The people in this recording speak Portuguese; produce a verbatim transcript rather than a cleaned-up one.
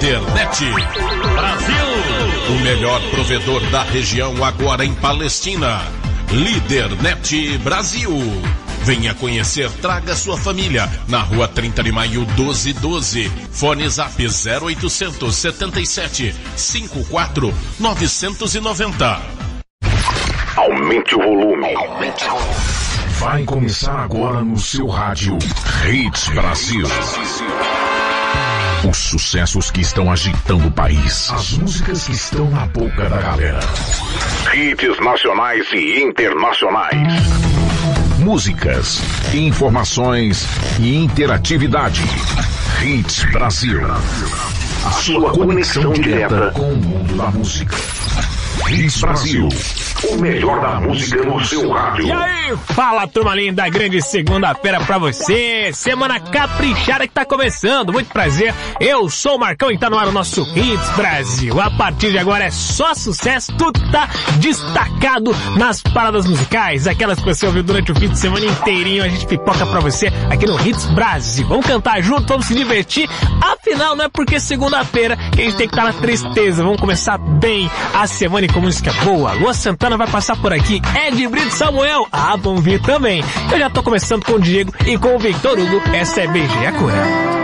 Lídernet Brasil, o melhor provedor da região agora em Palestina. Lídernet Brasil. Venha conhecer, traga sua família. Na rua trinta de maio, doze doze. Fone Zap zero oitocentos, setenta e sete, cinquenta e quatro, novecentos e noventa. Aumente o volume. Aumente o volume. Vai começar agora no seu rádio Hits Brasil. Os sucessos que estão agitando o país. As músicas que estão na boca da galera. Hits nacionais e internacionais. Músicas, informações e interatividade. Hits Brasil. A sua conexão direta com o mundo da música. Hits Brasil. O melhor da música no seu rádio. E aí, fala turma linda, grande segunda-feira pra você. Semana caprichada que tá começando. Muito prazer, eu sou o Marcão e tá no ar o nosso Hits Brasil. A partir de agora é só sucesso, tudo tá destacado nas paradas musicais. Aquelas que você ouviu durante o fim de semana inteirinho, a gente pipoca pra você aqui no Hits Brasil. Vamos cantar junto, vamos se divertir. Afinal, não é porque segunda-feira que a gente tem que estar na tristeza. Vamos começar bem a semana e com música boa. Lua Santana vai passar por aqui, Ed Brito, Samuel, ah, vamos vir também. Eu já tô começando com o Diego e com o Victor Hugo, essa é B G a Cura.